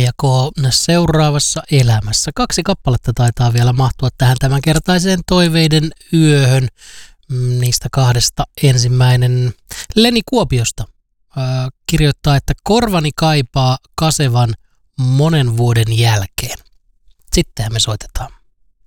K seuraavassa elämässä. 2 kappaletta taitaa vielä mahtua tähän tämänkertaiseen toiveiden yöhön. Niistä 2 ensimmäinen Leni Kuopiosta kirjoittaa, että korvani kaipaa Kasevan monen vuoden jälkeen. Sittenhän me soitetaan.